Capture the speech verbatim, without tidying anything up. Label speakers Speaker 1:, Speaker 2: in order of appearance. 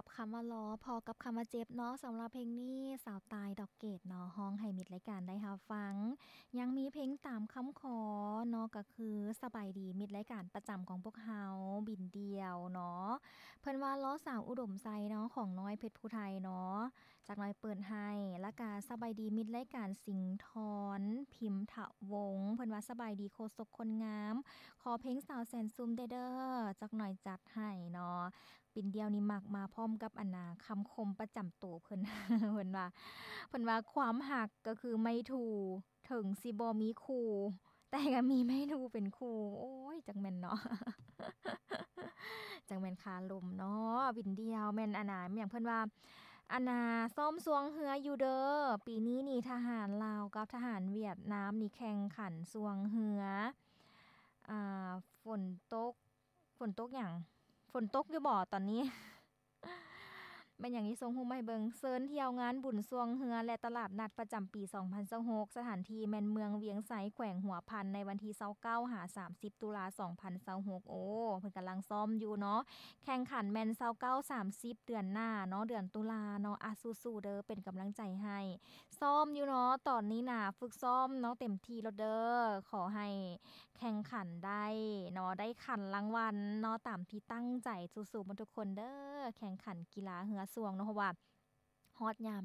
Speaker 1: กับคำว่าล้อพอกับคำว่าเจ็บเนาะสำหรับเพลงนี้สาวตายดอกเกดเนาะฮ้องให้มิดรายการได้รับฟังยังมีเพลงตามคำขอเนาะก็คือสบายดีมิดรายการประจำของพวกเฮาบินเดียวเนาะเพิ่นว่าล้อสาวอุดมไซเนาะของน้อยเพชรภูไทยเนาะจากน้อยเปิดให้แล้วก็สบายดีมิดรายการสิงห์ทอนพิมพ์ถวงศ์เพิ่นว่าสบายดีโคศกคนงามขอเพลงสาวแสนซุมเด้อเด้อจักหน่อยจัดให้เนาะ ปิ่นเดียวนี่มักมาพร้อมกับอันนาคำคมประจำตัวเพิ่น เพิ่นว่าเพิ่นว่าความหักก็คือไม่ถูถึงสิบ่มีคู่แต่ก็มีไม่ถูเป็นคู่โอ้ยจังแม่นเนาะ จังแม่นคาลมเนาะปิ่นเดียวแม่นอันน่ะอย่างเพิ่นว่าอันน่ะซ่อมซวงเรืออยู่เด้อปีนี้นี่ทหารลาวกับทหารเวียดนามนี่แข่งขันซวงเรืออ่าฝนตกฝนตกหยังฝนตกอยู่บ่ตอนนี้ แม่นหยังที่ส่งรูปมาให้เบิงเซิ้นเที่ยวงานบุญสวงเรือและตลาดนัดประจำปีสองพันยี่สิบหกสถานที่แม่นเมืองเวียงไสแขวงหัวพันในวันที่ยี่สิบเก้าหาสามสิบตุลาสองพันยี่สิบหกโอ้เพิ่นกำลังซ้อมอยู่เนาะแข่งขันแม่นยี่สิบเก้า สามสิบเดือนหน้าเนาะเดือนตุลาเนาะอะสู้ๆเด้อเป็นกำลังใจให้ซ้อมอยู่เนาะตอนนี้น่ะฝึกซ้อมเนาะเต็มที่แล้วเด้อขอให้แข่งขันได้เนาะได้ขันรางวัลเนาะตามที่ตั้งใจสู้ๆหมดทุกคนเด้อแข่งขันกีฬาเรือสวงเนาะเพราะว่าฮอดยาม